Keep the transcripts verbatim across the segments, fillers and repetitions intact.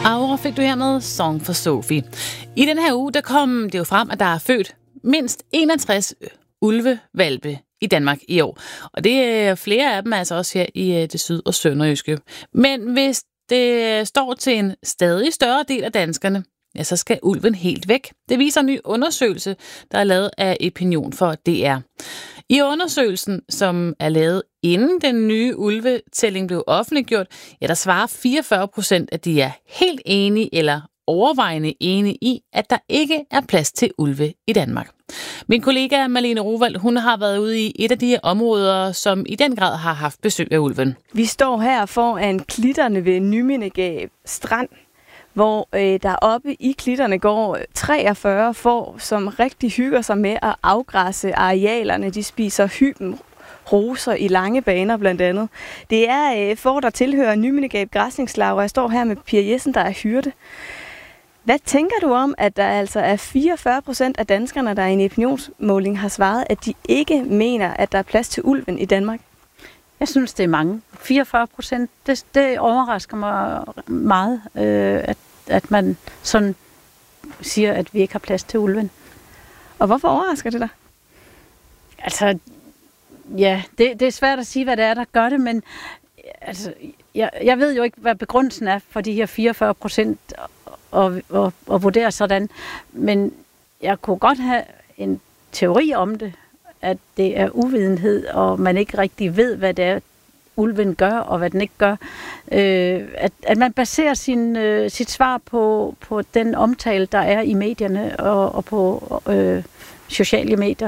Aura fik du hernede Song for Sophie. I den her uge, der kom det jo frem, at der er født mindst enogtres ulvevalpe i Danmark i år. Og det er flere af dem altså også her i det syd- og sønderjyske. Men hvis det står til en stadig større del af danskerne, ja, så skal ulven helt væk. Det viser en ny undersøgelse, der er lavet af Opinion for D R. I undersøgelsen, som er lavet inden den nye ulvetælling blev offentliggjort, ja, der svarer fireogfyrre procent, at de er helt enige eller overvejende enige i, at der ikke er plads til ulve i Danmark. Min kollega Malene Rohwald, hun har været ude i et af de her områder, som i den grad har haft besøg af ulven. Vi står her foran klitterne ved Nymindegab Strand, hvor øh, der oppe i klitterne går treogfyrre får, som rigtig hygger sig med at afgræsse arealerne. De spiser hyben, roser i lange baner blandt andet. Det er øh, får, der tilhører Nymindegab Græsningslaug, og jeg står her med Pia Jessen, der er hyrde. Hvad tænker du om, at der altså er fireogfyrre procent af danskerne, der i en opinionsmåling har svaret, at de ikke mener, at der er plads til ulven i Danmark? Jeg synes, det er mange. fireogfyrre procent, det, det overrasker mig meget, øh, at, at man sådan siger, at vi ikke har plads til ulven. Og hvorfor overrasker det dig? Altså, ja, det, det er svært at sige, hvad det er, der gør det, men altså, jeg, jeg ved jo ikke, hvad begrundelsen er for de her fireogfyrre procent og, og, og vurdere sådan. Men jeg kunne godt have en teori om det, at det er uvidenhed, og man ikke rigtig ved, hvad det er, ulven gør, og hvad den ikke gør. Øh, at, at man baserer sin, øh, sit svar på, på den omtale, der er i medierne og, og på øh, sociale medier.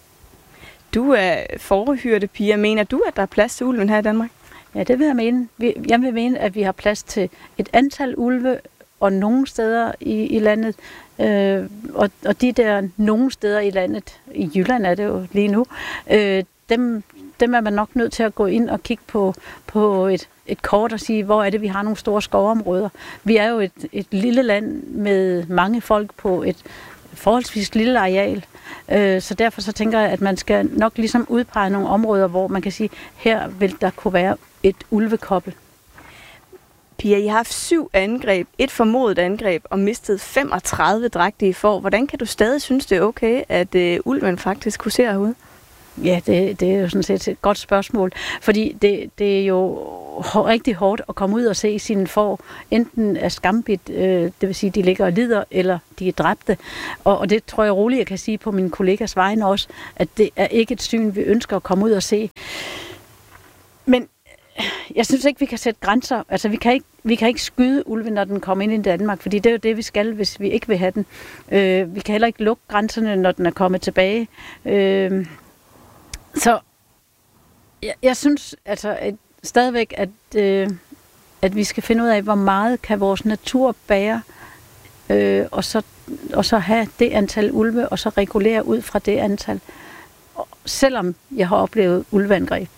Du er forhyrte, Pia. Mener du, at der er plads til ulven her i Danmark? Ja, det vil jeg mene. Jeg vil mene, at vi har plads til et antal ulve, og nogle steder i, i landet, øh, og, og de der nogle steder i landet, i Jylland er det jo lige nu, øh, dem, dem er man nok nødt til at gå ind og kigge på, på et, et kort og sige, hvor er det, vi har nogle store skovområder. Vi er jo et, et lille land med mange folk på et forholdsvis lille areal, øh, så derfor så tænker jeg, at man skal nok ligesom udpege nogle områder, hvor man kan sige, her vil der kunne være et ulvekobbel. Pia, I har haft syv angreb, et formodet angreb og mistet femogtredive drægtige får. Hvordan kan du stadig synes, det er okay, at øh, ulven faktisk huserer herude? Ja, det, det er jo sådan set et godt spørgsmål, fordi det, det er jo rigtig hårdt at komme ud og se sine får, enten er skambit, øh, det vil sige, de ligger og lider, eller de er dræbte. Og, og det tror jeg roligt, jeg kan sige på min kollegas vegne også, at det er ikke et syn, vi ønsker at komme ud og se. Men jeg synes ikke, vi kan sætte grænser. Altså, vi kan ikke, vi kan ikke skyde ulven, når den kommer ind i Danmark, fordi det er jo det, vi skal, hvis vi ikke vil have den. Øh, vi kan heller ikke lukke grænserne, når den er kommet tilbage. Øh, så jeg, jeg synes altså at stadigvæk, at, øh, at vi skal finde ud af, hvor meget kan vores natur bære, øh, og, så, og så have det antal ulve, og så regulere ud fra det antal. Selvom jeg har oplevet ulveangreb.